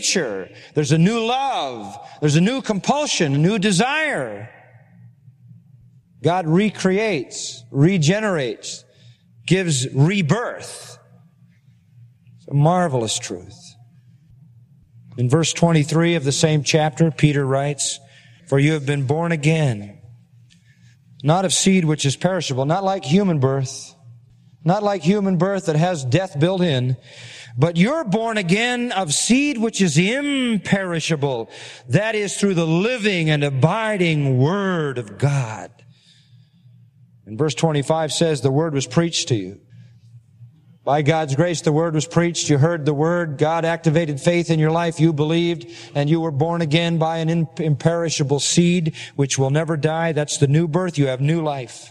nature. There's a new love. There's a new compulsion, a new desire. God recreates, regenerates, gives rebirth. It's a marvelous truth. In verse 23 of the same chapter, Peter writes, "For you have been born again, not of seed which is perishable," not like human birth, not like human birth that has death built in, "but you're born again of seed which is imperishable, that is through the living and abiding Word of God." And verse 25 says, "The Word was preached to you." By God's grace, the Word was preached. You heard the Word. God activated faith in your life. You believed, and you were born again by an imperishable seed which will never die. That's the new birth. You have new life.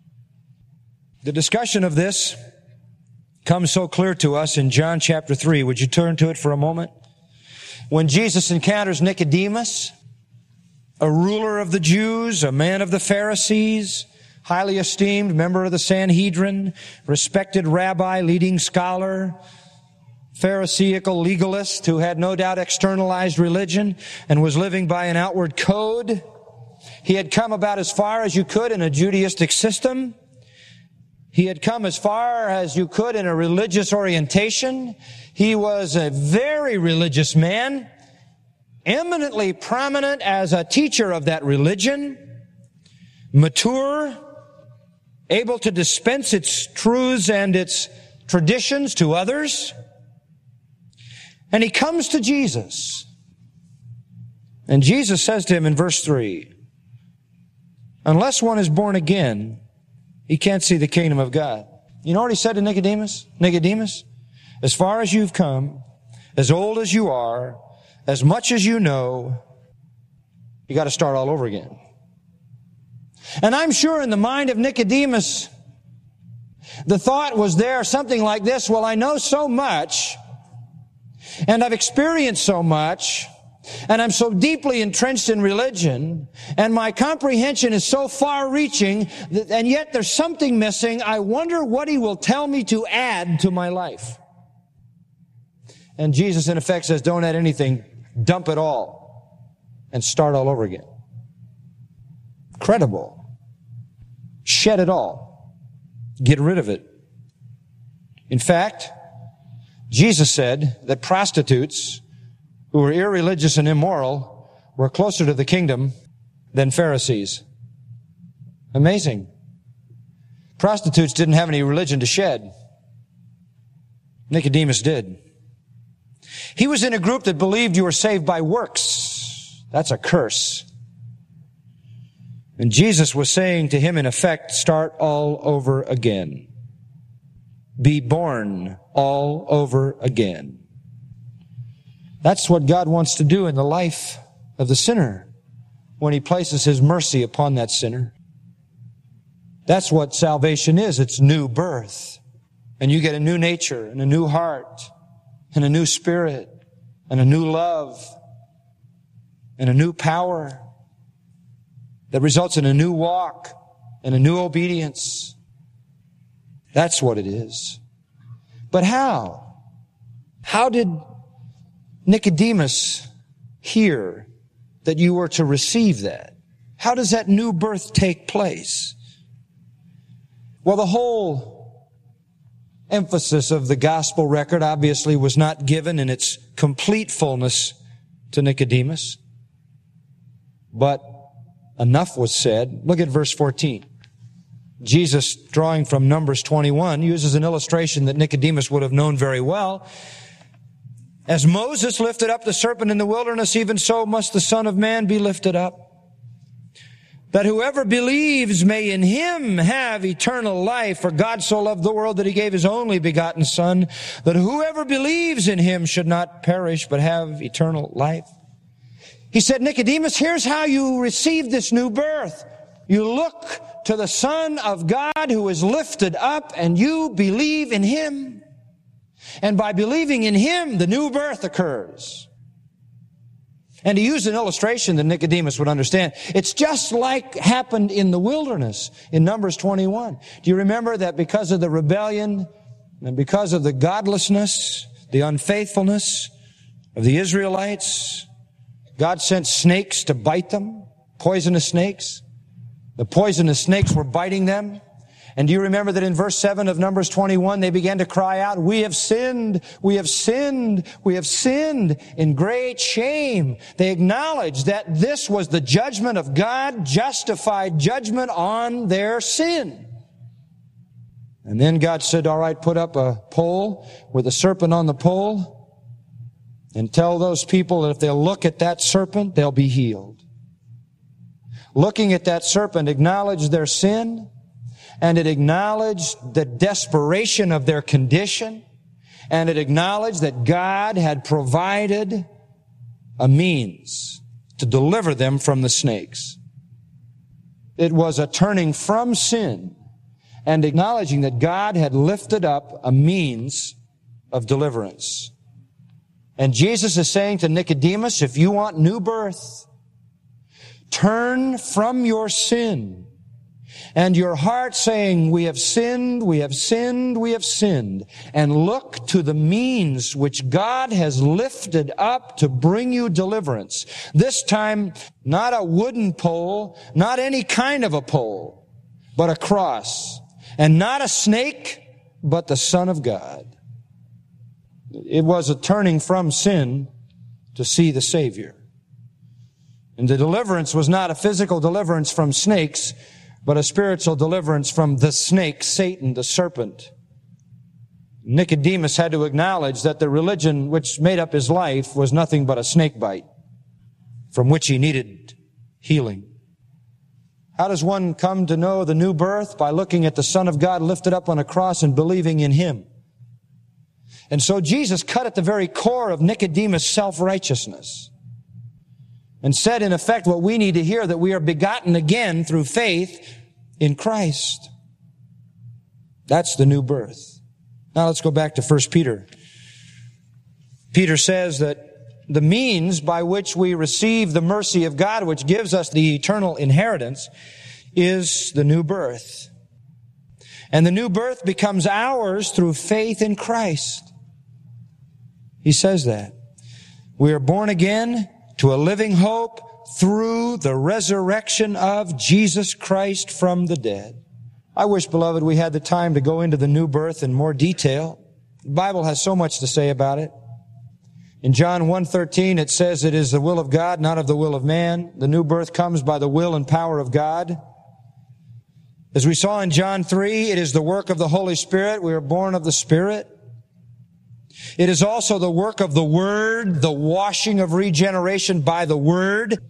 The discussion of this comes so clear to us in John chapter 3. Would you turn to it for a moment? When Jesus encounters Nicodemus, a ruler of the Jews, a man of the Pharisees, highly esteemed, member of the Sanhedrin, respected rabbi, leading scholar, Pharisaical legalist who had no doubt externalized religion and was living by an outward code. He had come about as far as you could in a Judaistic system. He had come as far as you could in a religious orientation. He was a very religious man, eminently prominent as a teacher of that religion, mature, able to dispense its truths and its traditions to others. And he comes to Jesus. And Jesus says to him in verse 3, "Unless one is born again, he can't see the kingdom of God." You know what he said to Nicodemus? "Nicodemus, as far as you've come, as old as you are, as much as you know, you got to start all over again." And I'm sure in the mind of Nicodemus, the thought was there something like this: well, I know so much, and I've experienced so much, and I'm so deeply entrenched in religion, and my comprehension is so far-reaching, and yet there's something missing. I wonder what he will tell me to add to my life. And Jesus, in effect, says, don't add anything, dump it all, and start all over again. Incredible. Shed it all. Get rid of it. In fact, Jesus said that prostitutes who were irreligious and immoral were closer to the kingdom than Pharisees. Amazing. Prostitutes didn't have any religion to shed. Nicodemus did. He was in a group that believed you were saved by works. That's a curse. And Jesus was saying to him, in effect, start all over again. Be born all over again. That's what God wants to do in the life of the sinner when he places his mercy upon that sinner. That's what salvation is. It's new birth. And you get a new nature and a new heart and a new spirit and a new love and a new power that results in a new walk and a new obedience. That's what it is. But how? How did Nicodemus hear that you were to receive that? How does that new birth take place? Well, the whole emphasis of the gospel record obviously was not given in its complete fullness to Nicodemus. But enough was said. Look at verse 14. Jesus, drawing from Numbers 21, uses an illustration that Nicodemus would have known very well. As Moses lifted up the serpent in the wilderness, even so must the Son of Man be lifted up, that whoever believes may in him have eternal life. For God so loved the world that he gave his only begotten Son, that whoever believes in him should not perish but have eternal life. He said, Nicodemus, here's how you receive this new birth. You look to the Son of God who is lifted up, and you believe in him. And by believing in him, the new birth occurs. And he used an illustration that Nicodemus would understand. It's just like happened in the wilderness in Numbers 21. Do you remember that because of the rebellion and because of the godlessness, the unfaithfulness of the Israelites. God sent snakes to bite them, poisonous snakes. The poisonous snakes were biting them. And do you remember that in verse 7 of Numbers 21, they began to cry out, "We have sinned, we have sinned, we have sinned," in great shame. They acknowledged that this was the judgment of God, justified judgment on their sin. And then God said, all right, put up a pole with a serpent on the pole and tell those people that if they'll look at that serpent, they'll be healed. Looking at that serpent acknowledged their sin, and it acknowledged the desperation of their condition, and it acknowledged that God had provided a means to deliver them from the snakes. It was a turning from sin and acknowledging that God had lifted up a means of deliverance. And Jesus is saying to Nicodemus, if you want new birth, turn from your sin and your heart saying, we have sinned, we have sinned, we have sinned, and look to the means which God has lifted up to bring you deliverance. This time, not a wooden pole, not any kind of a pole, but a cross. And not a snake, but the Son of God. It was a turning from sin to see the Savior. And the deliverance was not a physical deliverance from snakes, but a spiritual deliverance from the snake, Satan, the serpent. Nicodemus had to acknowledge that the religion which made up his life was nothing but a snake bite, from which he needed healing. How does one come to know the new birth? By looking at the Son of God lifted up on a cross and believing in Him. And so Jesus cut at the very core of Nicodemus' self-righteousness and said, in effect, what we need to hear, that we are begotten again through faith in Christ. That's the new birth. Now let's go back to 1 Peter. Peter says that the means by which we receive the mercy of God, which gives us the eternal inheritance, is the new birth. And the new birth becomes ours through faith in Christ. He says that. We are born again to a living hope through the resurrection of Jesus Christ from the dead. I wish, beloved, we had the time to go into the new birth in more detail. The Bible has so much to say about it. In John 1:13, it says it is the will of God, not of the will of man. The new birth comes by the will and power of God. As we saw in John 3, it is the work of the Holy Spirit. We are born of the Spirit. It is also the work of the Word, the washing of regeneration by the Word.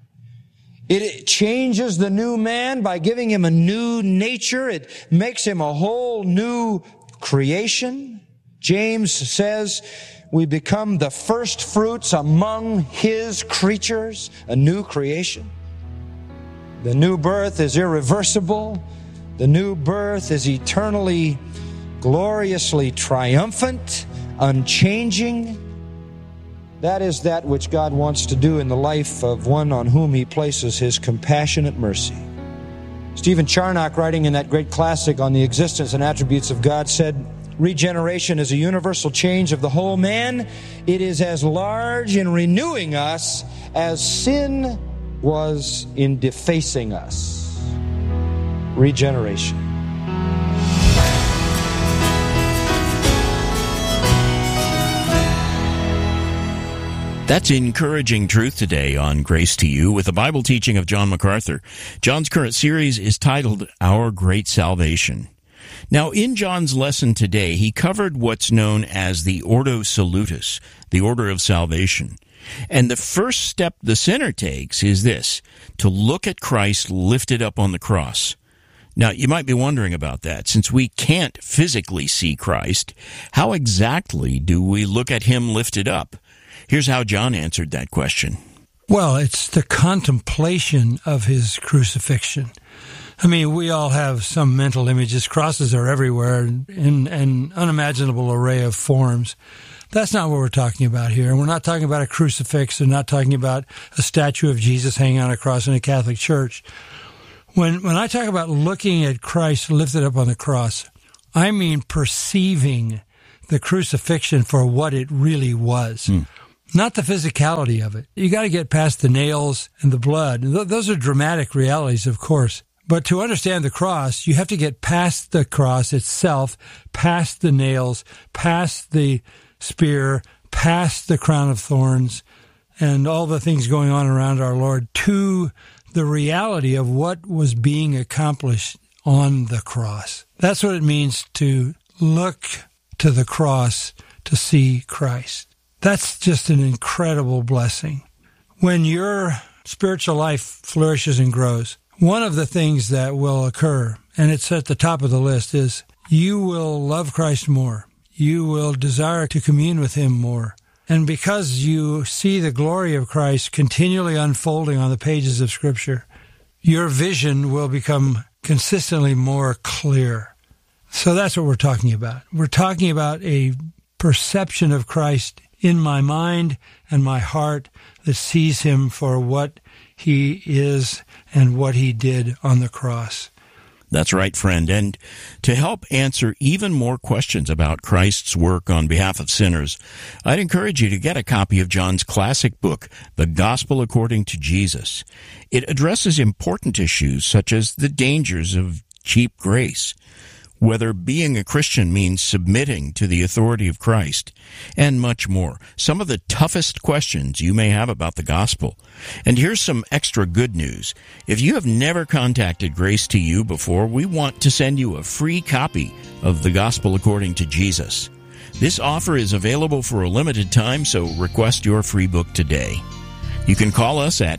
It changes the new man by giving him a new nature. It makes him a whole new creation. James says we become the first fruits among His creatures, a new creation. The new birth is irreversible. The new birth is eternally, gloriously triumphant, unchanging. That is that which God wants to do in the life of one on whom He places His compassionate mercy. Stephen Charnock, writing in that great classic on the existence and attributes of God, said, regeneration is a universal change of the whole man. It is as large in renewing us as sin was in defacing us. Regeneration. That's encouraging truth today on Grace to You with the Bible teaching of John MacArthur. John's current series is titled Our Great Salvation. Now, in John's lesson today, he covered what's known as the Ordo Salutis, the order of salvation. And the first step the sinner takes is this, to look at Christ lifted up on the cross. Now, you might be wondering about that. Since we can't physically see Christ, how exactly do we look at Him lifted up? Here's how John answered that question. Well, it's the contemplation of His crucifixion. I mean, we all have some mental images. Crosses are everywhere in an unimaginable array of forms. That's not what we're talking about here. We're not talking about a crucifix. We're not talking about a statue of Jesus hanging on a cross in a Catholic church. When I talk about looking at Christ lifted up on the cross, I mean perceiving the crucifixion for what it really was. not the physicality of it. You got to get past the nails and the blood. Those are dramatic realities, of course. But to understand the cross, you have to get past the cross itself, past the nails, past the spear, past the crown of thorns, and all the things going on around our Lord, to the reality of what was being accomplished on the cross. That's what it means to look to the cross to see Christ. That's just an incredible blessing. When your spiritual life flourishes and grows, one of the things that will occur, and it's at the top of the list, is you will love Christ more. You will desire to commune with Him more. And because you see the glory of Christ continually unfolding on the pages of Scripture, your vision will become consistently more clear. So that's what we're talking about. We're talking about a perception of Christ in my mind and my heart that sees Him for what He is and what He did on the cross. That's right, friend. And to help answer even more questions about Christ's work on behalf of sinners, I'd encourage you to get a copy of John's classic book, The Gospel According to Jesus. It addresses important issues such as the dangers of cheap grace, whether being a Christian means submitting to the authority of Christ, and much more. Some of the toughest questions you may have about the gospel. And here's some extra good news. If you have never contacted Grace to You before, we want to send you a free copy of The Gospel According to Jesus. This offer is available for a limited time, so request your free book today. You can call us at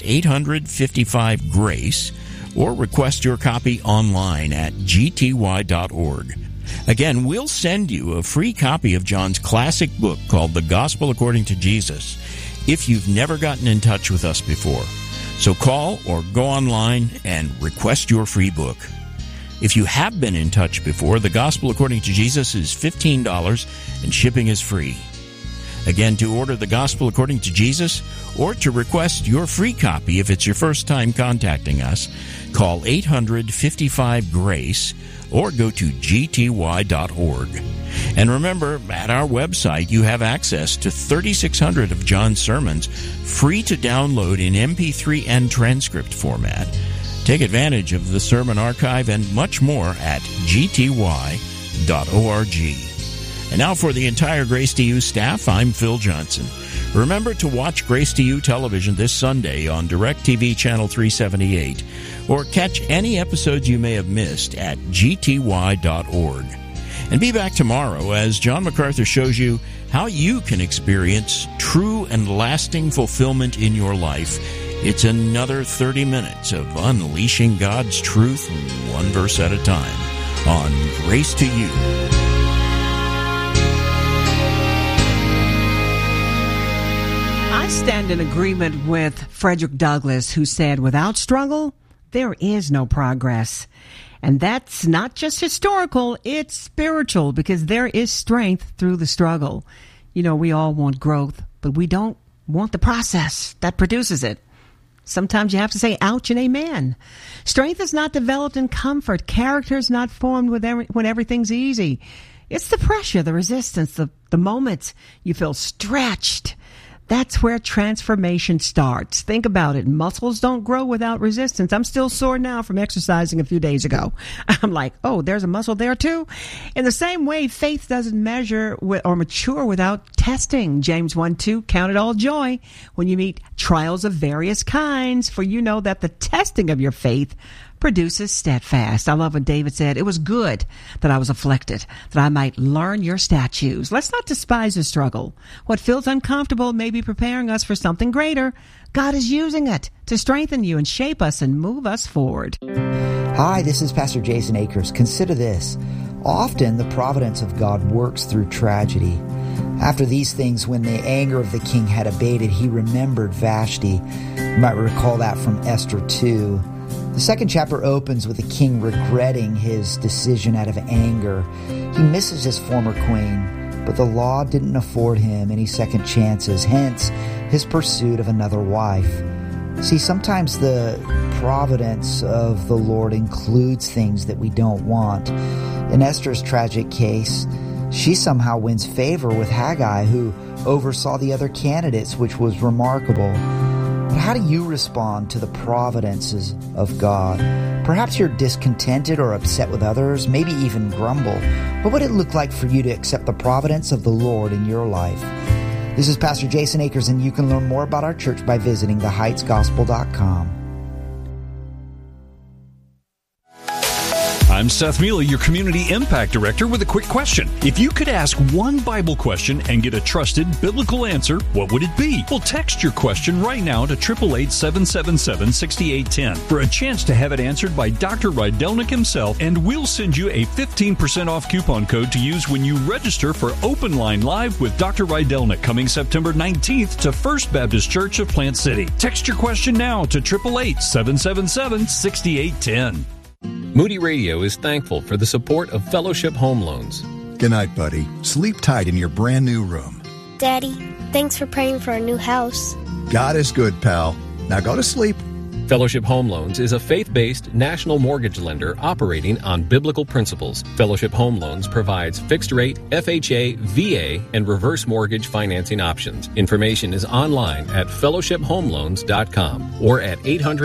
855-GRACE, or request your copy online at gty.org. Again, we'll send you a free copy of John's classic book called The Gospel According to Jesus if you've never gotten in touch with us before. So call or go online and request your free book. If you have been in touch before, The Gospel According to Jesus is $15 and shipping is free. Again, to order The Gospel According to Jesus or to request your free copy if it's your first time contacting us, call 855-GRACE or go to gty.org. And remember, at our website, you have access to 3,600 of John's sermons free to download in MP3 and transcript format. Take advantage of the sermon archive and much more at gty.org. And now for the entire Grace to You staff, I'm Phil Johnson. Remember to watch Grace to You television this Sunday on DirecTV Channel 378, or catch any episodes you may have missed at gty.org. And be back tomorrow as John MacArthur shows you how you can experience true and lasting fulfillment in your life. It's another 30 minutes of unleashing God's truth one verse at a time on Grace to You. I stand in agreement with Frederick Douglass, who said, without struggle, there is no progress. And that's not just historical, it's spiritual, because there is strength through the struggle. You know, we all want growth, but we don't want the process that produces it. Sometimes you have to say ouch and amen. Strength is not developed in comfort. Character is not formed when everything's easy. It's the pressure, the resistance, the moments you feel stretched. That's where transformation starts. Think about it. Muscles don't grow without resistance. I'm still sore now from exercising a few days ago. I'm like, oh, there's a muscle there too. In the same way, faith doesn't measure or mature without testing. James 1:2, count it all joy when you meet trials of various kinds, for you know that the testing of your faith produces steadfast. I love when David said, it was good that I was afflicted, that I might learn your statutes. Let's not despise the struggle. What feels uncomfortable may be preparing us for something greater. God is using it to strengthen you and shape us and move us forward. Hi, this is Pastor Jason Akers. Consider this. Often the providence of God works through tragedy. After these things, when the anger of the king had abated, he remembered Vashti. You might recall that from Esther 2. The second chapter opens with the king regretting his decision out of anger. He misses his former queen, but the law didn't afford him any second chances, hence his pursuit of another wife. See, sometimes the providence of the Lord includes things that we don't want. In Esther's tragic case, She somehow wins favor with Haggai, who oversaw the other candidates, which was remarkable. But how do you respond to the providences of God? Perhaps you're discontented or upset with others, maybe even grumble. What would it look like for you to accept the providence of the Lord in your life? This is Pastor Jason Akers, and you can learn more about our church by visiting theheightsgospel.com. I'm Seth Mealy, your Community Impact Director, with a quick question. If you could ask one Bible question and get a trusted biblical answer, what would it be? Well, text your question right now to 888-777-6810 for a chance to have it answered by Dr. Rydelnik himself, and we'll send you a 15% off coupon code to use when you register for Open Line Live with Dr. Rydelnik coming September 19th to First Baptist Church of Plant City. Text your question now to 888-777-6810. Moody Radio is thankful for the support of Fellowship Home Loans. Good night, buddy. Sleep tight in your brand new room. Daddy, thanks for praying for our new house. God is good, pal. Now go to sleep. Fellowship Home Loans is a faith-based national mortgage lender operating on biblical principles. Fellowship Home Loans provides fixed-rate, FHA, VA, and reverse mortgage financing options. Information is online at fellowshiphomeloans.com or at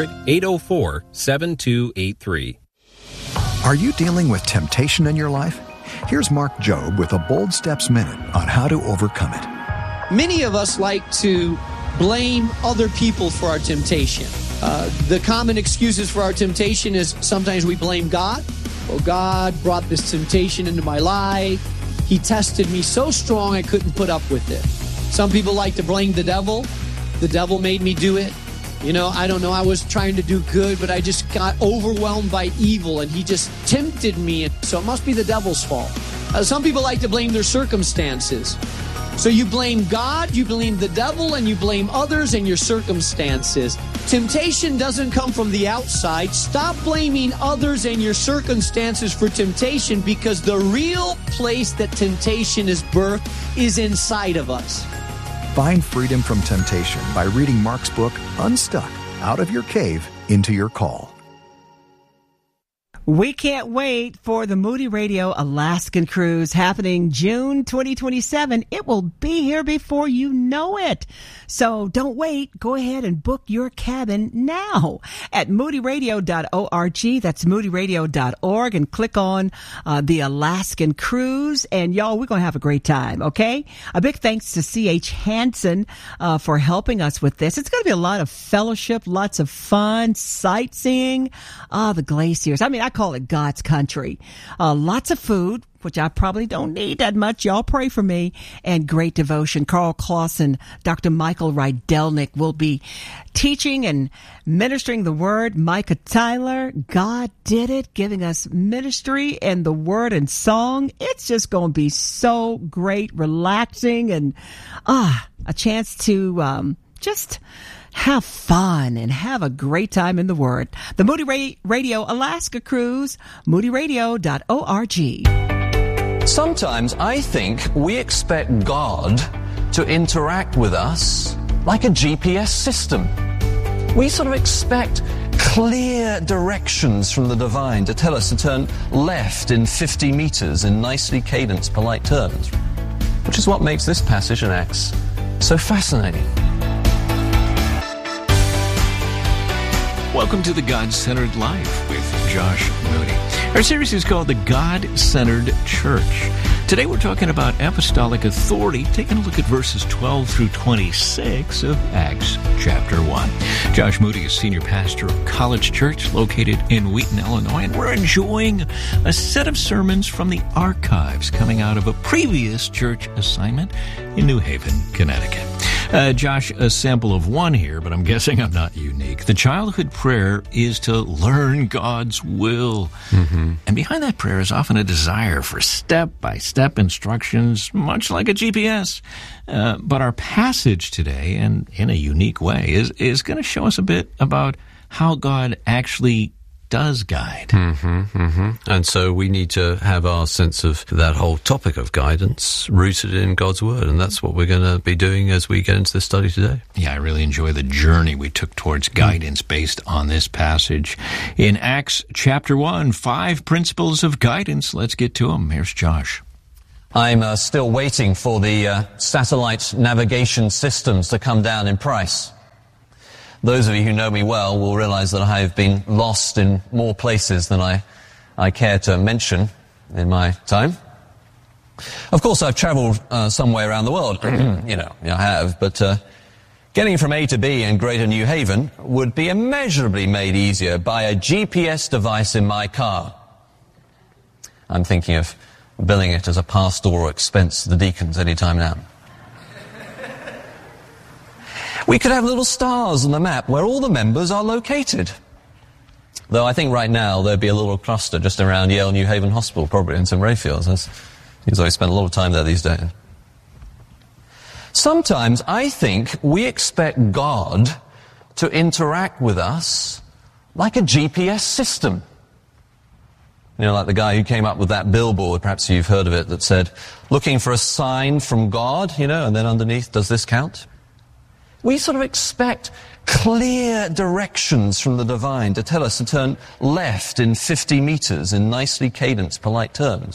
800-804-7283. Are you dealing with temptation in your life? Here's Mark Jobe with a Bold Steps Minute on how to overcome it. Many of us like to blame other people for our temptation. The common excuses for our temptation is sometimes we blame God. Oh, God brought this temptation into my life. He tested me so strong I couldn't put up with it. Some people like to blame the devil. The devil made me do it. You know, I don't know, I was trying to do good, but I just got overwhelmed by evil, and he just tempted me, so it must be the devil's fault. Some people like to blame their circumstances. So you blame God, you blame the devil, and you blame others and your circumstances. Temptation doesn't come from the outside. Stop blaming others and your circumstances for temptation, because the real place that temptation is birthed is inside of us. Find freedom from temptation by reading Mark's book, Unstuck, Out of Your Cave into Your Call. We can't wait for the Moody Radio Alaskan Cruise happening June 2027. It will be here before you know it. So don't wait. Go ahead and book your cabin now at moodyradio.org. That's moodyradio.org, and click on the Alaskan Cruise. And y'all, we're going to have a great time, okay? A big thanks to C.H. Hansen for helping us with this. It's going to be a lot of fellowship, lots of fun, sightseeing, the glaciers. I mean, I call it God's country. Lots of food, which I probably don't need that much. Y'all pray for me. And great devotion. Carl Clausen, Dr. Michael Rydelnik will be teaching and ministering the word. Micah Tyler, God did it, giving us ministry and the word and song. It's just going to be so great, relaxing, and a chance to just have fun and have a great time in the Word. The Moody Radio Alaska Cruise, moodyradio.org. Sometimes I think we expect God to interact with us like a GPS system. We sort of expect clear directions from the divine to tell us to turn left in 50 meters in nicely cadenced, polite terms, which is what makes this passage in Acts so fascinating. Welcome to the God-Centered Life with Josh Moody. Our series is called The God-Centered Church. Today we're talking about apostolic authority, taking a look at verses 12 through 26 of Acts chapter 1. Josh Moody is senior pastor of College Church located in Wheaton, Illinois, and we're enjoying a set of sermons from the archives coming out of a previous church assignment in New Haven, Connecticut. Josh, a sample of one here, but I'm guessing I'm not unique. The childhood prayer is to learn God's will. Mm-hmm. And behind that prayer is often a desire for step-by-step instructions, much like a GPS. But our passage today, and in a unique way, is going to show us a bit about how God actually does guide. Mm-hmm, mm-hmm. And so we need to have our sense of that whole topic of guidance rooted in God's Word, and that's what we're going to be doing as we get into this study today. Yeah, I really enjoy the journey we took towards guidance based on this passage. In Acts chapter 1, 5 principles of guidance. Let's get to them. Here's Josh. I'm still waiting for the satellite navigation systems to come down in price. Those of you who know me well will realize that I have been lost in more places than I care to mention in my time. Of course, I've traveled some way around the world. I have, but getting from A to B in Greater New Haven would be immeasurably made easier by a GPS device in my car. I'm thinking of billing it as a pastoral expense to the deacons any time now. We could have little stars on the map where all the members are located. Though I think right now there'd be a little cluster just around Yale New Haven Hospital, probably in some Rayfields. Because I spend a lot of time there these days. Sometimes I think we expect God to interact with us like a GPS system. Like the guy who came up with that billboard, perhaps you've heard of it, that said, looking for a sign from God, and then underneath, does this count? We sort of expect clear directions from the divine to tell us to turn left in 50 meters in nicely cadenced, polite terms.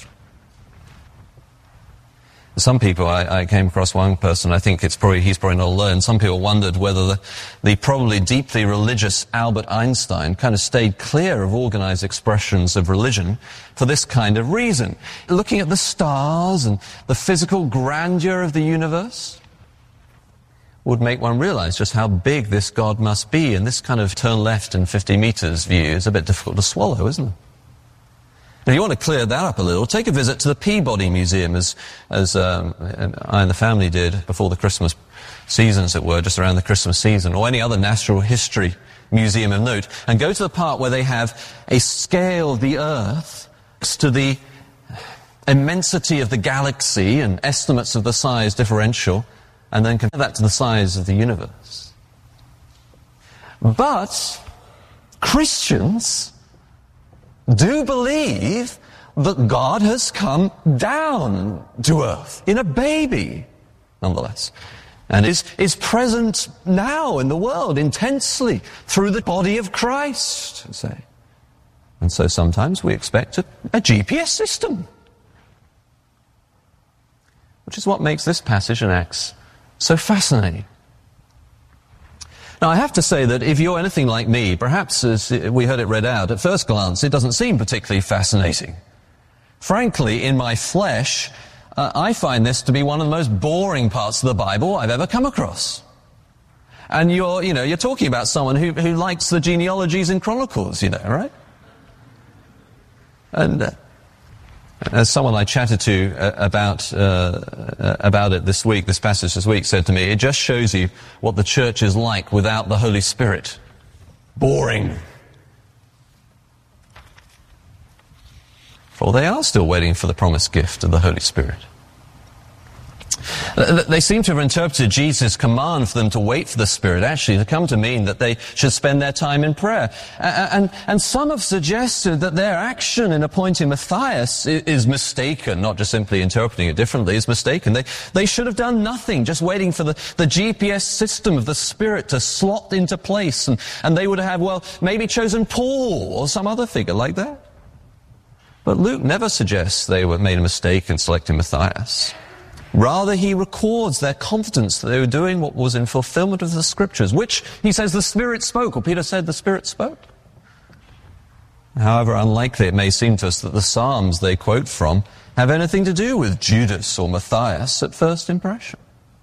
Some people, I came across one person, I think he's probably not alone. Some people wondered whether the probably deeply religious Albert Einstein kind of stayed clear of organized expressions of religion for this kind of reason. Looking at the stars and the physical grandeur of the universe would make one realize just how big this God must be, and this kind of turn left in 50 meters view is a bit difficult to swallow, isn't it? If you want to clear that up a little, take a visit to the Peabody Museum, as I and the family did before the Christmas season, as it were, just around the Christmas season, or any other natural history museum of note, and go to the part where they have a scale of the Earth next to the immensity of the galaxy and estimates of the size differential, and then compare that to the size of the universe. But Christians do believe that God has come down to earth in a baby, nonetheless, and is present now in the world intensely through the body of Christ, say. And so sometimes we expect a GPS system, which is what makes this passage in Acts so fascinating. Now, I have to say that if you're anything like me, perhaps as we heard it read out, at first glance, it doesn't seem particularly fascinating. Frankly, in my flesh, I find this to be one of the most boring parts of the Bible I've ever come across. And you're talking about someone who likes the genealogies and chronicles, right? And as someone I chatted to about it this passage this week said to me, it just shows you what the church is like without the Holy Spirit. Boring. For they are still waiting for the promised gift of the Holy Spirit. They seem to have interpreted Jesus' command for them to wait for the Spirit actually to come to mean that they should spend their time in prayer. And some have suggested that their action in appointing Matthias is mistaken, not just simply interpreting it differently, is mistaken. They should have done nothing, just waiting for the GPS system of the Spirit to slot into place, and they would have, maybe chosen Paul or some other figure like that. But Luke never suggests they made a mistake in selecting Matthias. Rather, he records their confidence that they were doing what was in fulfillment of the Scriptures, which, he says, the Spirit spoke, or Peter said the Spirit spoke. However unlikely it may seem to us that the Psalms they quote from have anything to do with Judas or Matthias at first impression.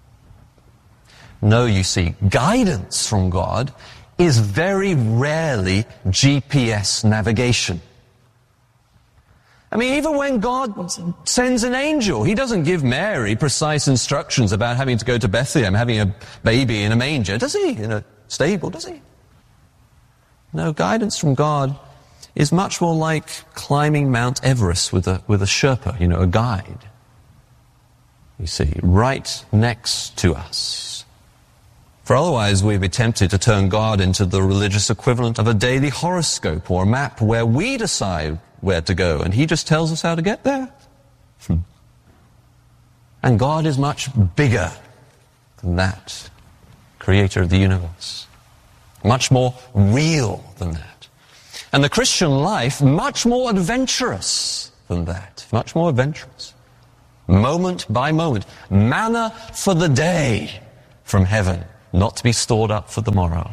No, you see, guidance from God is very rarely GPS navigation. I mean, even when God sends an angel, he doesn't give Mary precise instructions about having to go to Bethlehem, having a baby in a manger, does he? In a stable, does he? No, guidance from God is much more like climbing Mount Everest with a Sherpa, a guide. You see, right next to us. For otherwise we'd be tempted to turn God into the religious equivalent of a daily horoscope or a map where we decide where to go, and he just tells us how to get there. And God is much bigger than that, creator of the universe. Much more real than that. And the Christian life, much more adventurous than that. Much more adventurous. moment by moment. Manna for the day from heaven, not to be stored up for the morrow.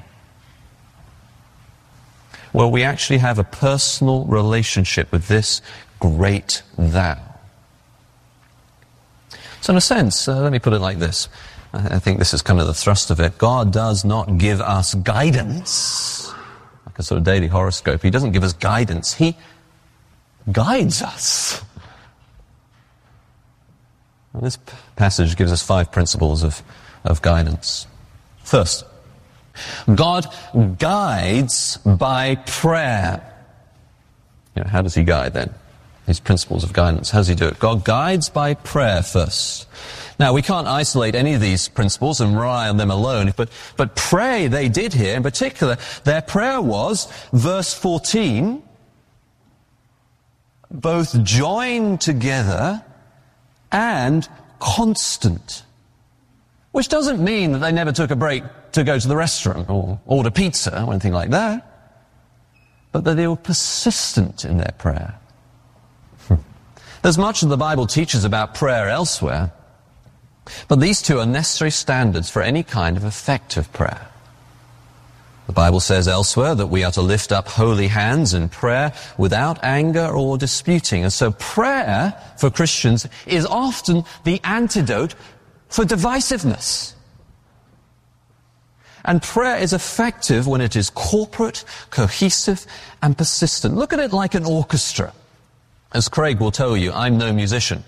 Well, we actually have a personal relationship with this great thou. So in a sense, let me put it like this. I think this is kind of the thrust of it. God does not give us guidance, like a sort of daily horoscope. He doesn't give us guidance. He guides us. Well, this passage gives us 5 principles of guidance. First, God guides by prayer. How does he guide then? These principles of guidance. How does he do it? God guides by prayer first. Now, we can't isolate any of these principles and rely on them alone, but pray they did here. In particular, their prayer was, verse 14, both joined together and constant. Which doesn't mean that they never took a break to go to the restaurant or order pizza or anything like that, but that they were persistent in their prayer. There's much that the Bible teaches about prayer elsewhere, but these two are necessary standards for any kind of effective prayer. The Bible says elsewhere that we are to lift up holy hands in prayer without anger or disputing. And so prayer for Christians is often the antidote for divisiveness. And prayer is effective when it is corporate, cohesive, and persistent. Look at it like an orchestra. As Craig will tell you, I'm no musician.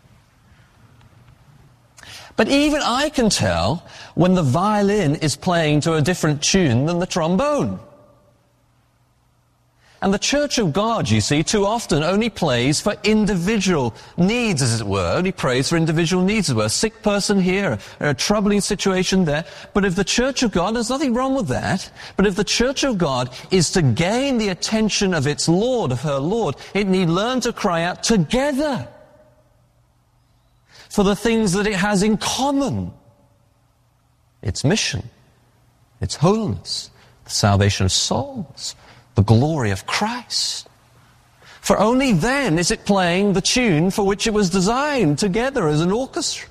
But even I can tell when the violin is playing to a different tune than the trombone. And the Church of God, you see, too often only plays for individual needs, as it were. Only prays for individual needs, as it were. A sick person here, a troubling situation there. But if the Church of God, there's nothing wrong with that, but if the Church of God is to gain the attention of its Lord, of her Lord, it need learn to cry out together for the things that it has in common. Its mission, its holiness, the salvation of souls, the glory of Christ. For only then is it playing the tune for which it was designed together as an orchestra.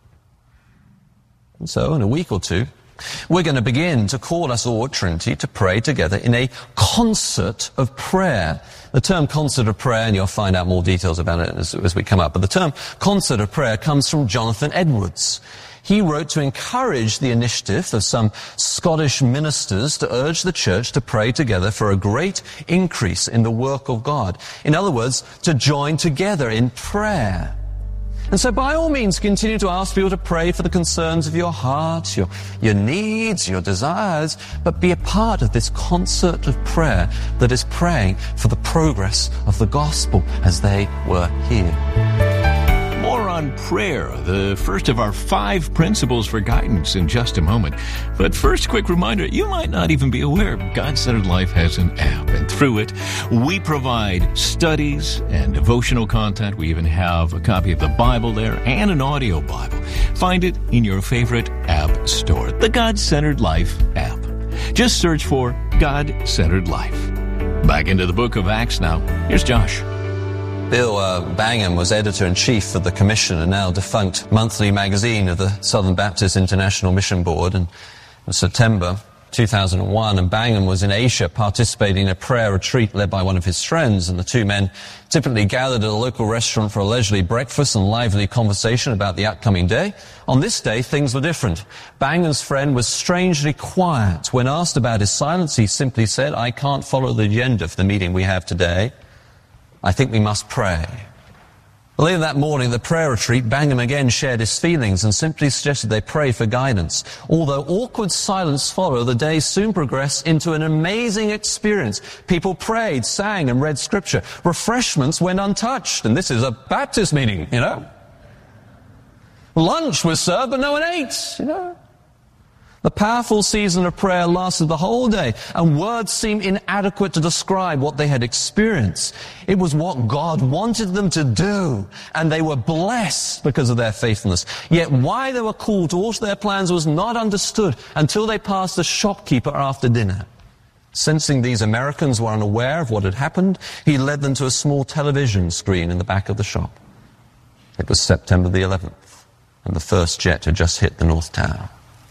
And so, in a week or two, we're going to begin to call us all, Trinity, to pray together in a concert of prayer. The term concert of prayer, and you'll find out more details about it as we come up, but the term concert of prayer comes from Jonathan Edwards. He wrote to encourage the initiative of some Scottish ministers to urge the church to pray together for a great increase in the work of God. In other words, to join together in prayer. And so by all means, continue to ask people to pray for the concerns of your heart, your needs, your desires, but be a part of this concert of prayer that is praying for the progress of the gospel as they were here. More on prayer, the first of our 5 principles for guidance, in just a moment. But first, quick reminder, you might not even be aware God-Centered Life has an app, and through it, we provide studies and devotional content. We even have a copy of the Bible there and an audio Bible. Find it in your favorite app store, the God-Centered Life app. Just search for God-Centered Life. Back into the book of Acts now. Here's Josh. Bill Bangham was editor-in-chief of the Commission, a now defunct monthly magazine of the Southern Baptist International Mission Board, in September 2001, and Bangham was in Asia participating in a prayer retreat led by one of his friends, and the two men typically gathered at a local restaurant for a leisurely breakfast and lively conversation about the upcoming day. On this day, things were different. Bangham's friend was strangely quiet. When asked about his silence, he simply said, "I can't follow the agenda for the meeting we have today. I think we must pray." Later that morning, at the prayer retreat, Bangham again shared his feelings and simply suggested they pray for guidance. Although awkward silence followed, the day soon progressed into an amazing experience. People prayed, sang, and read scripture. Refreshments went untouched, and this is a Baptist meeting, you know. Lunch was served, but no one ate, you know. The powerful season of prayer lasted the whole day, and words seemed inadequate to describe what they had experienced. It was what God wanted them to do, and they were blessed because of their faithfulness. Yet why they were called to alter their plans was not understood until they passed the shopkeeper after dinner. Sensing these Americans were unaware of what had happened, he led them to a small television screen in the back of the shop. It was September the 11th, and the first jet had just hit the North Tower.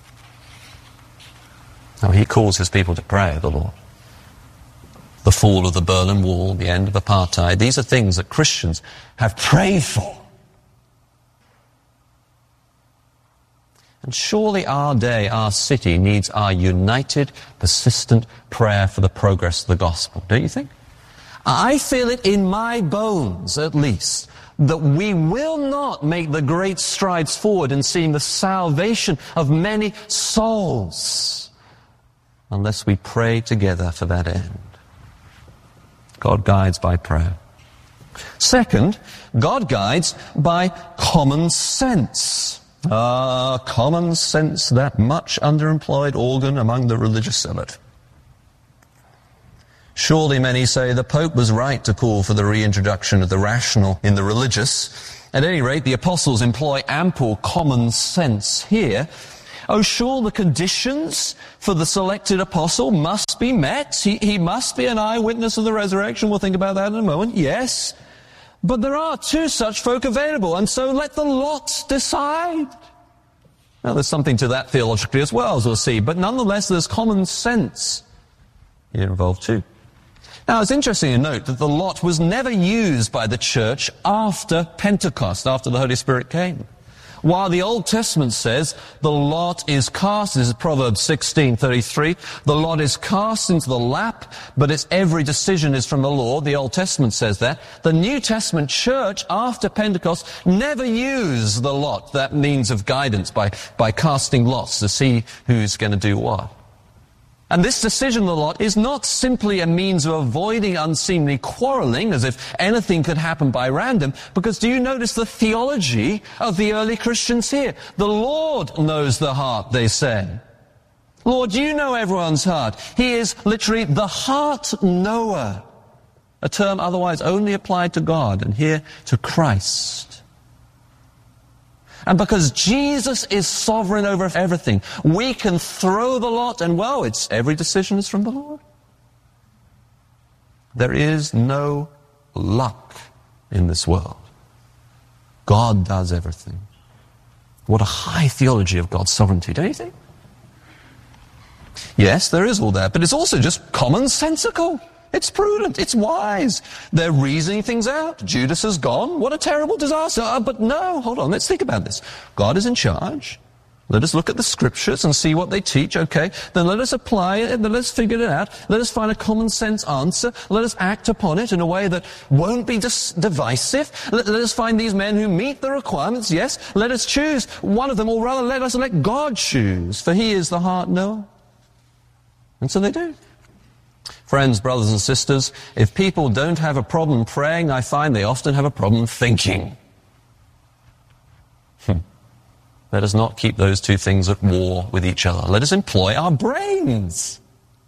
Now, he calls his people to pray, the Lord. The fall of the Berlin Wall, the end of apartheid, these are things that Christians have prayed for. And surely our day, our city, needs our united, persistent prayer for the progress of the gospel, don't you think? I feel it in my bones, at least, that we will not make the great strides forward in seeing the salvation of many souls unless we pray together for that end. God guides by prayer. Second, God guides by common sense. Common sense, that much underemployed organ among the religious zealot. Surely many say the Pope was right to call for the reintroduction of the rational in the religious. At any rate, the apostles employ ample common sense here. Oh, sure, the conditions for the selected apostle must be met. He must be an eyewitness of the resurrection. We'll think about that in a moment. Yes. But there are two such folk available, and so let the lot decide. Now, there's something to that theologically as well, as we'll see. But nonetheless, there's common sense here involved too. Now, it's interesting to note that the lot was never used by the church after Pentecost, after the Holy Spirit came. While the Old Testament says the lot is cast, this is Proverbs 16:33, the lot is cast into the lap, but its every decision is from the Lord. The Old Testament says that. The New Testament church, after Pentecost, never used the lot, that means of guidance, by casting lots to see who's going to do what. And this decision of the lot is not simply a means of avoiding unseemly quarreling, as if anything could happen by random, because do you notice the theology of the early Christians here? The Lord knows the heart, they say. Lord, you know everyone's heart. He is literally the heart knower, a term otherwise only applied to God, and here to Christ. And because Jesus is sovereign over everything, we can throw the lot and, well, every decision is from the Lord. There is no luck in this world. God does everything. What a high theology of God's sovereignty, don't you think? Yes, there is all that, but it's also just commonsensical. It's prudent. It's wise. They're reasoning things out. Judas is gone. What a terrible disaster. But no, hold on. Let's think about this. God is in charge. Let us look at the scriptures and see what they teach. Okay. Then let us apply it. Then let's figure it out. Let us find a common sense answer. Let us act upon it in a way that won't be divisive. Let us find these men who meet the requirements. Yes. Let us choose one of them, or rather let us let God choose, for he is the heart knower. And so they do. Friends, brothers and sisters, if people don't have a problem praying, I find they often have a problem thinking. Let us not keep those two things at war with each other. Let us employ our brains.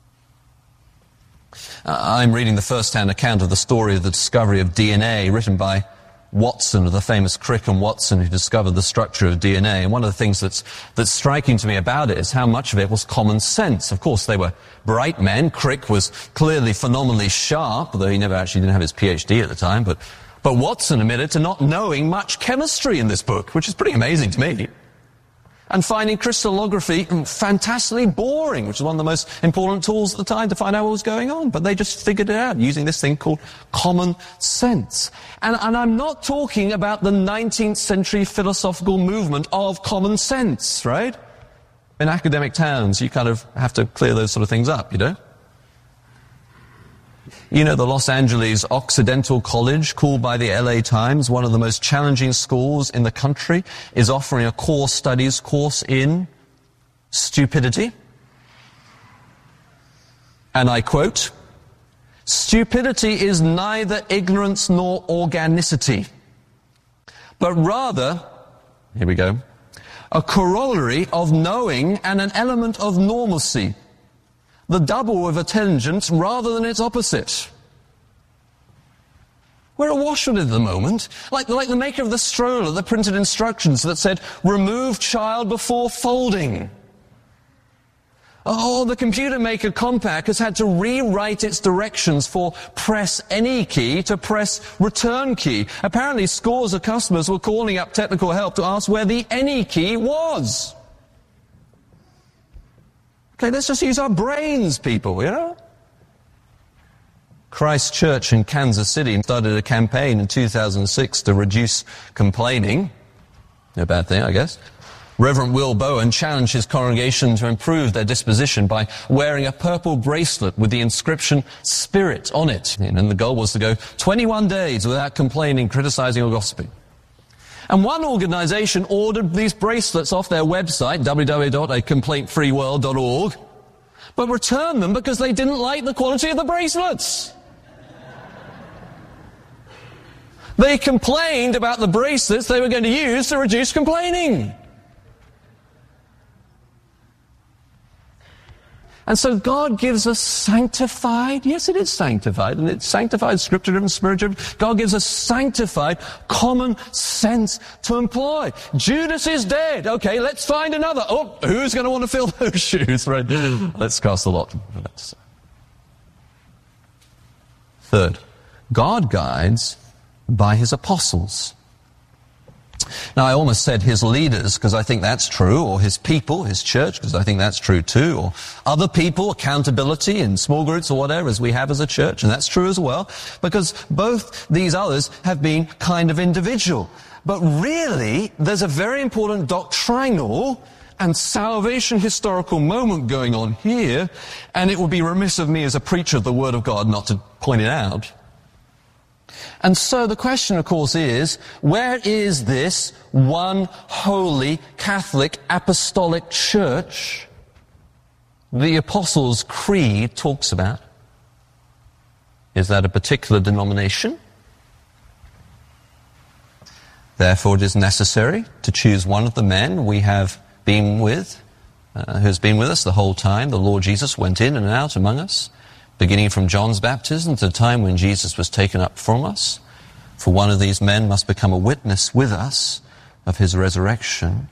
I'm reading the first-hand account of the story of the discovery of DNA written by Watson, the famous Crick and Watson, who discovered the structure of DNA. And one of the things that's striking to me about it is how much of it was common sense. Of course, they were bright men. Crick was clearly phenomenally sharp, although he never actually didn't have his PhD at the time. But Watson admitted to not knowing much chemistry in this book, which is pretty amazing to me. And finding crystallography fantastically boring, which is one of the most important tools at the time to find out what was going on. But they just figured it out using this thing called common sense. And I'm not talking about the 19th century philosophical movement of common sense, right? In academic towns, you kind of have to clear those sort of things up, you know? You know, the Los Angeles Occidental College, called by the LA Times one of the most challenging schools in the country, is offering a core studies course in stupidity. And I quote, "Stupidity is neither ignorance nor organicity, but rather," here we go, "a corollary of knowing and an element of normalcy. The double of intelligence rather than its opposite." We're awash with it at the moment. Like the maker of the stroller that printed instructions that said, "Remove child before folding." the Computer Maker Compaq has had to rewrite its directions for press any key to press return key. Apparently scores of customers were calling up technical help to ask where the any key was. Okay, let's just use our brains, people, you know? Christ Church in Kansas City started a campaign in 2006 to reduce complaining. No bad thing, I guess. Reverend Will Bowen challenged his congregation to improve their disposition by wearing a purple bracelet with the inscription Spirit on it. And the goal was to go 21 days without complaining, criticizing, or gossiping. And one organization ordered these bracelets off their website, www.acomplaintfreeworld.org, but returned them because they didn't like the quality of the bracelets. They complained about the bracelets they were going to use to reduce complaining. And so God gives us sanctified, yes, it is sanctified, and it's sanctified, scripture-driven, spirit-driven. God gives us sanctified common sense to employ. Judas is dead. Okay, let's find another. Oh, who's going to want to fill those shoes? Right. Let's cast a lot. Third, God guides by his apostles. Now, I almost said his leaders, because I think that's true, or his people, his church, because I think that's true too, or other people, accountability in small groups or whatever, as we have as a church, and that's true as well, because both these others have been kind of individual. But really, there's a very important doctrinal and salvation historical moment going on here, and it would be remiss of me as a preacher of the Word of God not to point it out. And so the question, of course, is, where is this one holy Catholic apostolic church the Apostles' Creed talks about? Is that a particular denomination? Therefore, it is necessary to choose one of the men we have been with, who's been with us the whole time. The Lord Jesus went in and out among us, beginning from John's baptism to the time when Jesus was taken up from us. For one of these men must become a witness with us of his resurrection.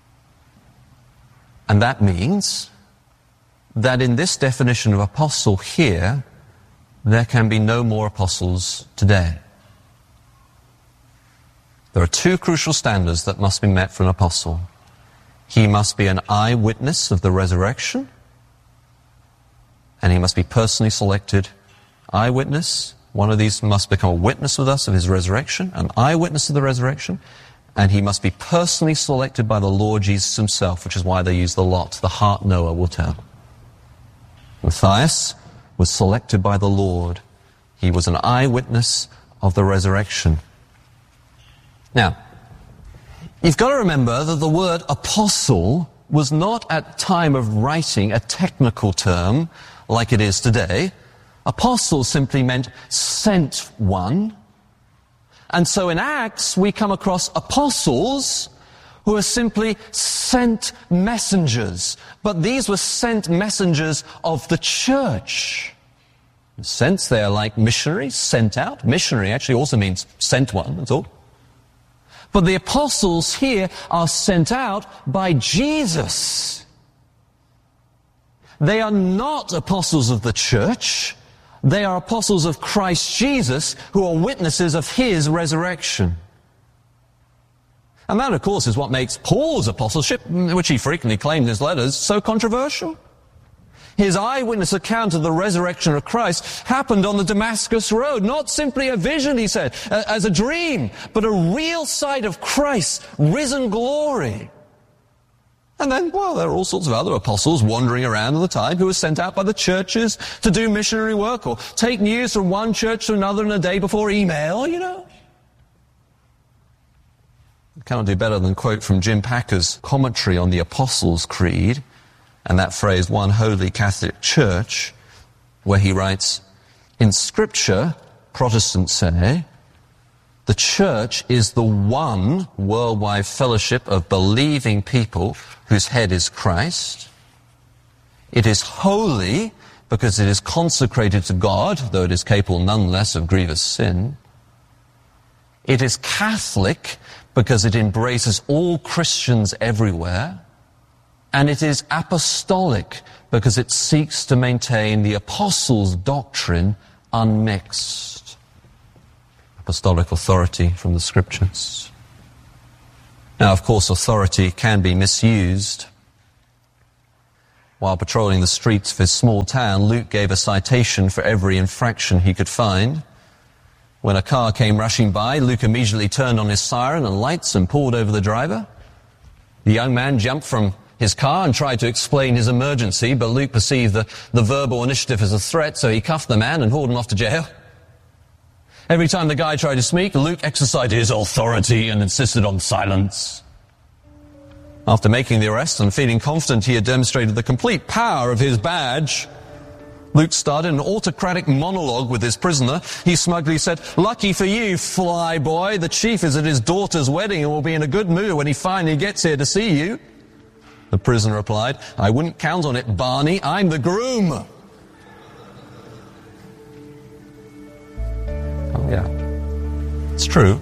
And that means that in this definition of apostle here, there can be no more apostles today. There are two crucial standards that must be met for an apostle. He must be an eyewitness of the resurrection, and he must be personally selected. Eyewitness, one of these must become a witness with us of his resurrection, an eyewitness of the resurrection, and he must be personally selected by the Lord Jesus himself, which is why they use the lot. The heart knower will tell. Matthias was selected by the Lord. He was an eyewitness of the resurrection. Now, you've got to remember that the word apostle was not at time of writing a technical term like it is today. Apostle simply meant sent one. And so in Acts, we come across apostles who are simply sent messengers. But these were sent messengers of the church. In a sense, they are like missionaries, sent out. Missionary actually also means sent one, that's all. But the apostles here are sent out by Jesus. They are not apostles of the church. They are apostles of Christ Jesus who are witnesses of his resurrection. And that, of course, is what makes Paul's apostleship, which he frequently claimed in his letters, so controversial. His eyewitness account of the resurrection of Christ happened on the Damascus Road. Not simply a vision, he said, as a dream, but a real sight of Christ's risen glory. And then, well, there are all sorts of other apostles wandering around at the time who were sent out by the churches to do missionary work or take news from one church to another in a day before email, you know. I cannot do better than quote from Jim Packer's commentary on the Apostles' Creed and that phrase, one holy Catholic church, where he writes, in Scripture, Protestants say, the church is the one worldwide fellowship of believing people whose head is Christ. It is holy because it is consecrated to God, though it is capable nonetheless of grievous sin. It is Catholic because it embraces all Christians everywhere. And it is apostolic Because it seeks to maintain the apostles' doctrine unmixed. Apostolic authority from the Scriptures. Now, of course, authority can be misused. While patrolling the streets of his small town, Luke gave a citation for every infraction he could find. When a car came rushing by, Luke immediately turned on his siren and lights and pulled over the driver. The young man jumped from his car and tried to explain his emergency, but Luke perceived the verbal initiative as a threat, so he cuffed the man and hauled him off to jail. Every time the guy tried to speak, Luke exercised his authority and insisted on silence. After making the arrest and feeling confident he had demonstrated the complete power of his badge, Luke started an autocratic monologue with his prisoner. He smugly said, "Lucky for you, fly boy, the chief is at his daughter's wedding and will be in a good mood when he finally gets here to see you." The prisoner replied, "I wouldn't count on it, Barney. I'm the groom." Oh, yeah. It's true.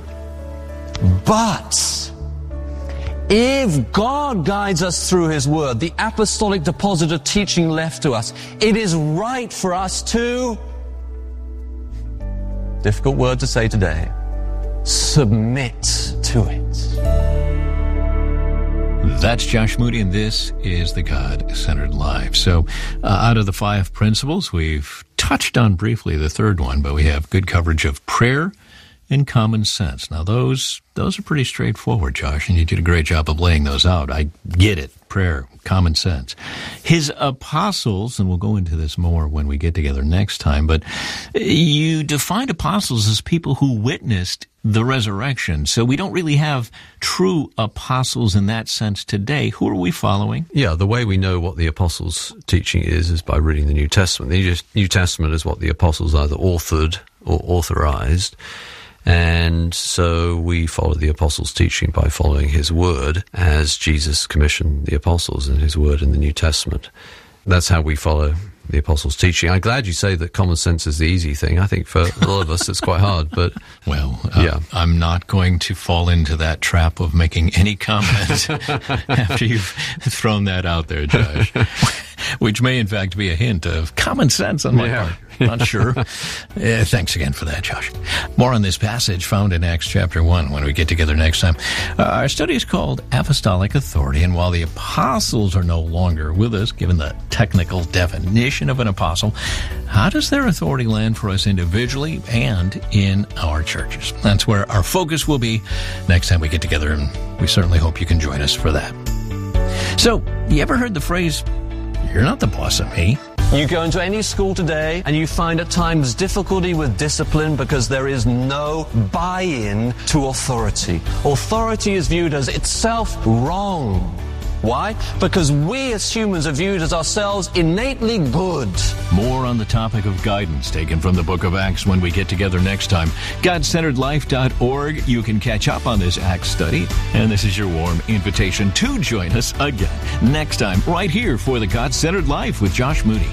But if God guides us through His Word, the apostolic deposit of teaching left to us, it is right for us to, difficult word to say today, submit to it. That's Josh Moody, and this is the God-Centered Life. So, out of the 5 principles, we've touched on briefly the third one, but we have good coverage of prayer and common sense. Now, those are pretty straightforward, Josh, and you did a great job of laying those out. I get it. Prayer, common sense. His apostles, and we'll go into this more when we get together next time, but you defined apostles as people who witnessed the resurrection. So we don't really have true apostles in that sense today. Who are we following? Yeah, the way we know what the apostles' teaching is by reading the New Testament. The New Testament is what the apostles either authored or authorized. And so we follow the apostles' teaching by following his word as Jesus commissioned the apostles in his word in the New Testament. That's how we follow the apostles' teaching. I'm glad you say that common sense is the easy thing. I think for a lot of us it's quite hard, but yeah. I'm not going to fall into that trap of making any comment after you've thrown that out there, Josh, which may in fact be a hint of common sense on my part. Not sure. Thanks again for that, Josh. More on this passage found in Acts chapter 1 when we get together next time. Our study is called Apostolic Authority, and while the apostles are no longer with us, given the technical definition of an apostle, how does their authority land for us individually and in our churches? That's where our focus will be next time we get together, and we certainly hope you can join us for that. So, you ever heard the phrase, "You're not the boss of me"? You go into any school today and you find at times difficulty with discipline because there is no buy-in to authority. Authority is viewed as itself wrong. Why? Because we as humans are viewed as ourselves innately good. More on the topic of guidance taken from the book of Acts when we get together next time. GodCenteredLife.org. You can catch up on this Acts study, and this is your warm invitation to join us again next time right here for the God-Centered Life with Josh Moody.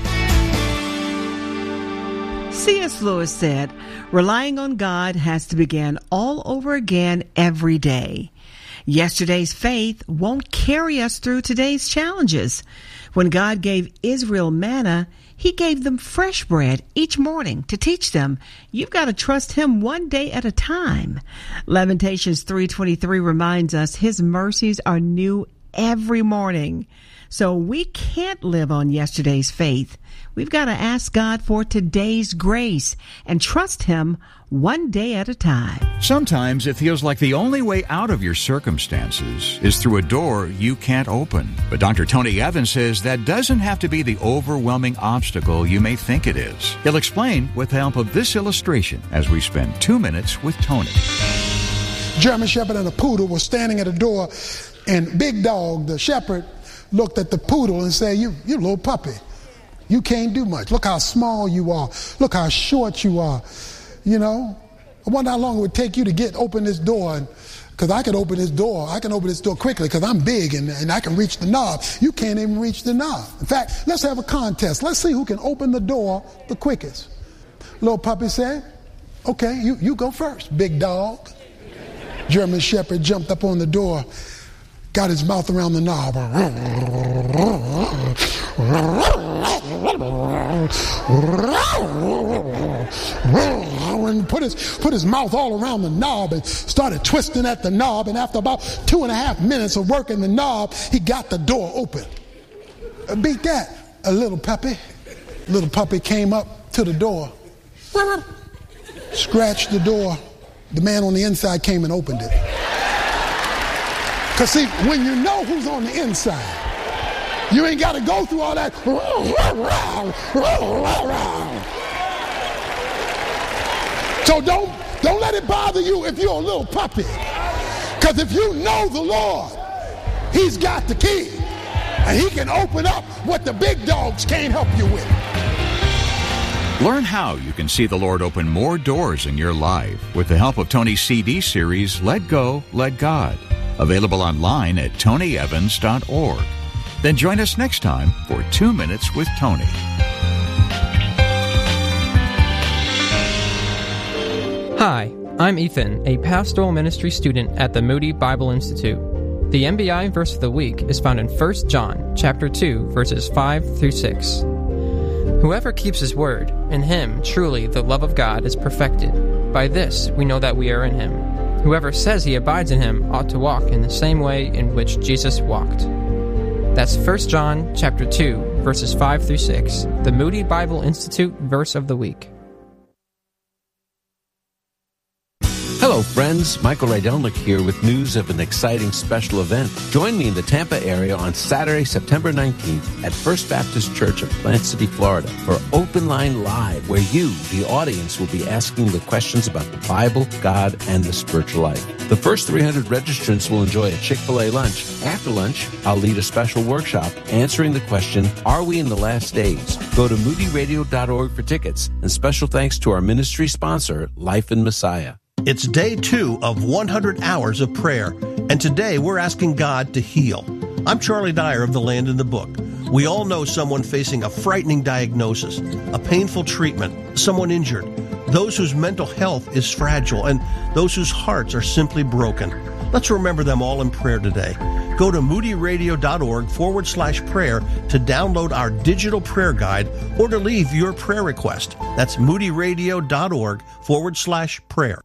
C.S. Lewis said, "Relying on God has to begin all over again every day. Yesterday's faith won't carry us through today's challenges. When God gave Israel manna, He gave them fresh bread each morning to teach them. You've got to trust Him one day at a time." Lamentations 3:23 reminds us His mercies are new every morning. So we can't live on yesterday's faith. We've got to ask God for today's grace and trust Him one day at a time. Sometimes it feels like the only way out of your circumstances is through a door you can't open. But Dr. Tony Evans says that doesn't have to be the overwhelming obstacle you may think it is. He'll explain with the help of this illustration as we spend 2 minutes with Tony. German Shepherd and a poodle were standing at a door, and Big Dog, the shepherd, looked at the poodle and said, you little puppy. You can't do much. Look how small you are. Look how short you are. You know, I wonder how long it would take you to open this door. Because I can open this door. I can open this door quickly because I'm big and I can reach the knob. You can't even reach the knob. In fact, let's have a contest. Let's see who can open the door the quickest. Little puppy said, okay, you go first, Big Dog. German Shepherd jumped up on the door, got his mouth around the knob. and put his mouth all around the knob and started twisting at the knob. And after about 2.5 minutes of working the knob, he got the door open. Beat that. A little puppy came up to the door, scratched the door. The man on the inside came and opened it. Because see, when you know who's on the inside, you ain't got to go through all that. So don't let it bother you if you're a little puppy. Because if you know the Lord, he's got the key. And he can open up what the big dogs can't help you with. Learn how you can see the Lord open more doors in your life with the help of Tony's CD series, Let Go, Let God, available online at tonyevans.org. Then join us next time for 2 Minutes with Tony. Hi, I'm Ethan, a pastoral ministry student at the Moody Bible Institute. The MBI verse of the week is found in 1 John chapter 2, verses 5 through 6. Whoever keeps his word, in him truly the love of God is perfected. By this we know that we are in him. Whoever says he abides in him ought to walk in the same way in which Jesus walked. That's 1 John chapter 2, verses 5 through 6, the Moody Bible Institute verse of the week. Hello, friends. Michael Rydelnik here with news of an exciting special event. Join me in the Tampa area on Saturday, September 19th at First Baptist Church of Plant City, Florida for Open Line Live, where you, the audience, will be asking the questions about the Bible, God, and the spiritual life. The first 300 registrants will enjoy a Chick-fil-A lunch. After lunch, I'll lead a special workshop answering the question, are we in the last days? Go to moodyradio.org for tickets. And special thanks to our ministry sponsor, Life in Messiah. It's day 2 of 100 hours of prayer, and today we're asking God to heal. I'm Charlie Dyer of The Land in the Book. We all know someone facing a frightening diagnosis, a painful treatment, someone injured, those whose mental health is fragile, and those whose hearts are simply broken. Let's remember them all in prayer today. Go to moodyradio.org/prayer to download our digital prayer guide or to leave your prayer request. That's moodyradio.org/prayer.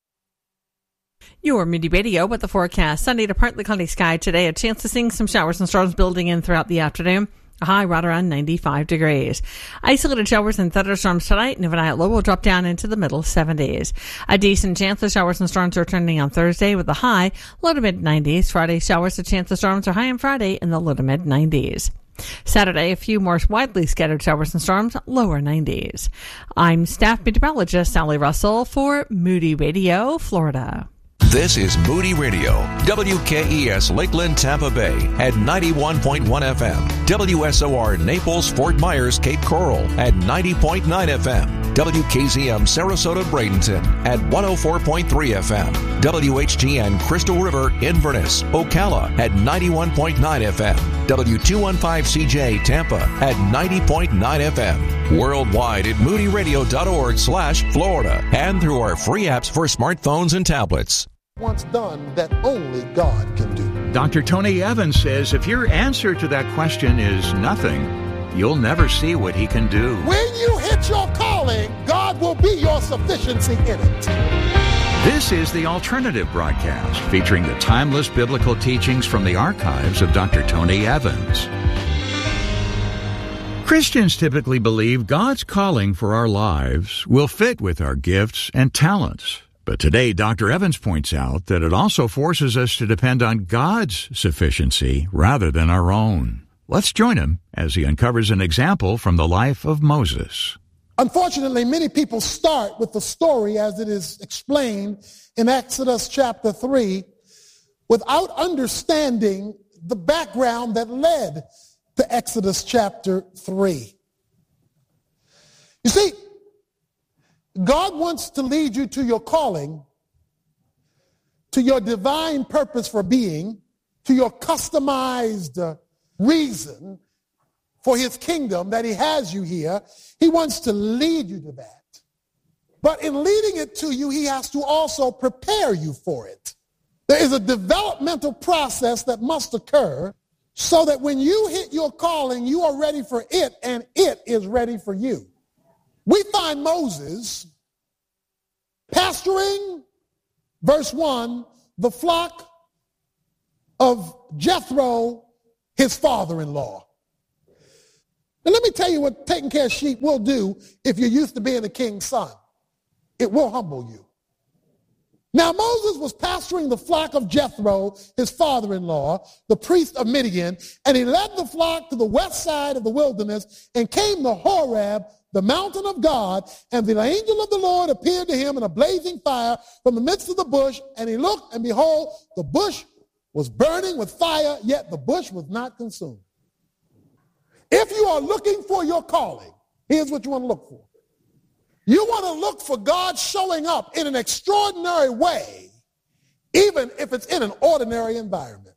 Your Moody Radio with the forecast. Sunny to partly cloudy sky today. A chance of seeing some showers and storms building in throughout the afternoon. A high right around 95 degrees. Isolated showers and thunderstorms tonight. And overnight low will drop down into the middle 70s. A decent chance of showers and storms are returning on Thursday with a high low to mid 90s. Friday showers and chance of storms are high on Friday in the low to mid 90s. Saturday, a few more widely scattered showers and storms, lower 90s. I'm staff meteorologist Sally Russell for Moody Radio, Florida. This is Moody Radio, WKES Lakeland, Tampa Bay at 91.1 FM, WSOR Naples, Fort Myers, Cape Coral at 90.9 FM, WKZM Sarasota, Bradenton at 104.3 FM, WHGN Crystal River, Inverness, Ocala at 91.9 FM, W215CJ Tampa at 90.9 FM, worldwide at moodyradio.org/Florida and through our free apps for smartphones and tablets. Once done that only God can do. Dr. Tony Evans says if your answer to that question is nothing, you'll never see what he can do. When you hit your calling, God will be your sufficiency in it. This is the Alternative Broadcast, featuring the timeless biblical teachings from the archives of Dr. Tony Evans. Christians typically believe God's calling for our lives will fit with our gifts and talents. But today, Dr. Evans points out that it also forces us to depend on God's sufficiency rather than our own. Let's join him as he uncovers an example from the life of Moses. Unfortunately, many people start with the story as it is explained in Exodus chapter 3 without understanding the background that led to Exodus chapter 3. You see, God wants to lead you to your calling, to your divine purpose for being, to your customized reason for his kingdom that he has you here. He wants to lead you to that. But in leading it to you, he has to also prepare you for it. There is a developmental process that must occur so that when you hit your calling, you are ready for it and it is ready for you. We find Moses pastoring, verse 1, the flock of Jethro, his father-in-law. And let me tell you what taking care of sheep will do if you're used to being a king's son. It will humble you. Now Moses was pastoring the flock of Jethro, his father-in-law, the priest of Midian, and he led the flock to the west side of the wilderness and came to Horeb, the mountain of God, and the angel of the Lord appeared to him in a blazing fire from the midst of the bush, and he looked, and behold, the bush was burning with fire, yet the bush was not consumed. If you are looking for your calling, here's what you want to look for. You want to look for God showing up in an extraordinary way, even if it's in an ordinary environment.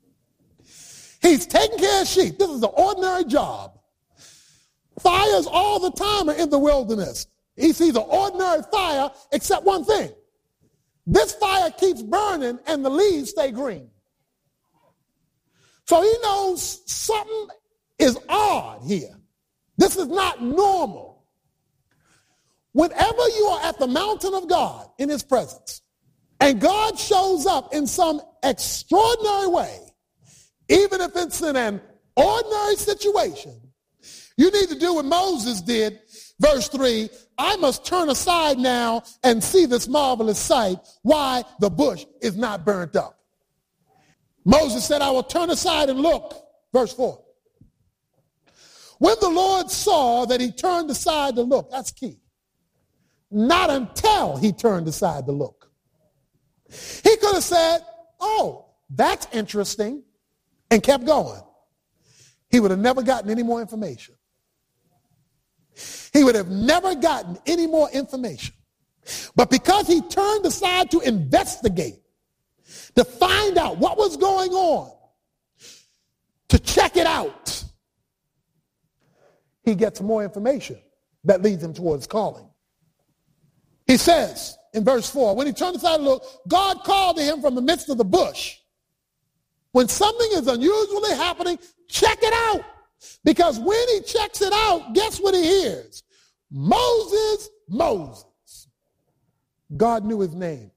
He's taking care of sheep. This is an ordinary job. Fires all the time are in the wilderness. He sees an ordinary fire, except one thing. This fire keeps burning and the leaves stay green. So he knows something is odd here. This is not normal. Whenever you are at the mountain of God in his presence, and God shows up in some extraordinary way, even if it's in an ordinary situation, you need to do what Moses did. Verse 3, I must turn aside now and see this marvelous sight, why the bush is not burnt up. Moses said, I will turn aside and look. Verse 4. When the Lord saw that he turned aside to look, that's key. Not until he turned aside to look. He could have said, oh, that's interesting, and kept going. He would have never gotten any more information. He would have never gotten any more information. But because he turned aside to investigate, to find out what was going on, to check it out, he gets more information that leads him towards calling. He says in verse 4, when he turned aside to look, God called to him from the midst of the bush. When something is unusually happening, check it out. Because when he checks it out, guess what he hears? Moses, Moses. God knew his name.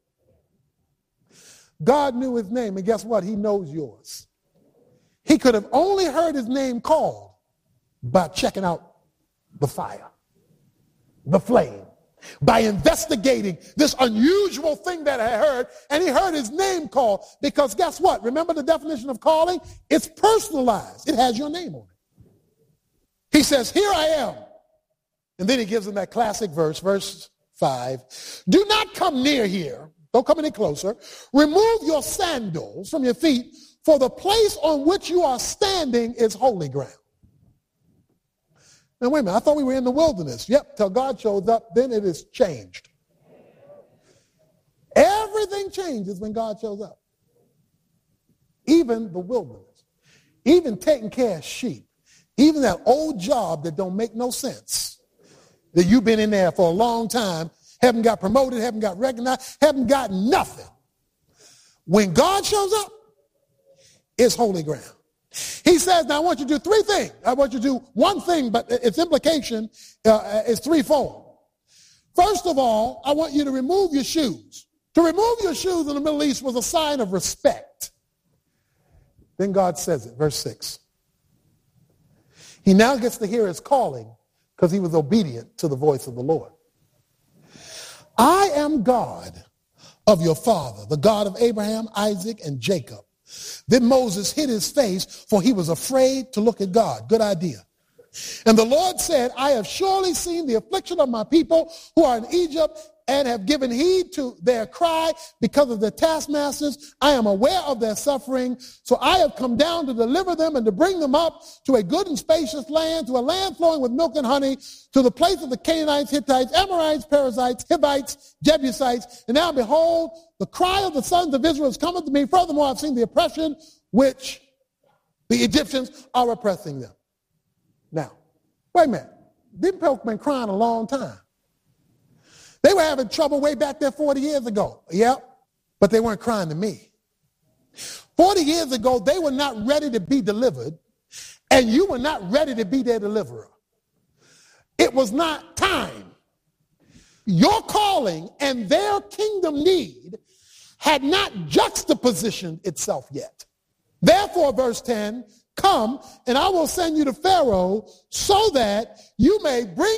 God knew his name, and guess what? He knows yours. He could have only heard his name called by checking out the fire, the flame, by investigating this unusual thing that I heard, and he heard his name called, because guess what? Remember the definition of calling? It's personalized. It has your name on it. He says, here I am. And then he gives him that classic verse, verse 5. Do not come near here. Don't come any closer. Remove your sandals from your feet, for the place on which you are standing is holy ground. Now, wait a minute. I thought we were in the wilderness. Yep, till God shows up, then it is changed. Everything changes when God shows up. Even the wilderness. Even taking care of sheep. Even that old job that don't make no sense. That you've been in there for a long time, haven't got promoted, haven't got recognized, haven't got nothing. When God shows up, it's holy ground. He says, now I want you to do three things. I want you to do one thing, but its implication is threefold. First of all, I want you to remove your shoes. To remove your shoes in the Middle East was a sign of respect. Then God says it, verse 6. He now gets to hear his calling because he was obedient to the voice of the Lord. I am God of your father, the God of Abraham, Isaac, and Jacob. Then Moses hid his face, for he was afraid to look at God. Good idea. And the Lord said, I have surely seen the affliction of my people who are in Egypt, and have given heed to their cry because of their taskmasters. I am aware of their suffering. So I have come down to deliver them and to bring them up to a good and spacious land, to a land flowing with milk and honey, to the place of the Canaanites, Hittites, Amorites, Perizzites, Hivites, Jebusites. And now behold, the cry of the sons of Israel is coming to me. Furthermore, I've seen the oppression which the Egyptians are oppressing them. Now, wait a minute. Them folk been crying a long time. They were having trouble way back there 40 years ago. Yep. But they weren't crying to me. 40 years ago, they were not ready to be delivered, and you were not ready to be their deliverer. It was not time. Your calling and their kingdom need had not juxtapositioned itself yet. Therefore, verse 10, come, and I will send you to Pharaoh so that you may bring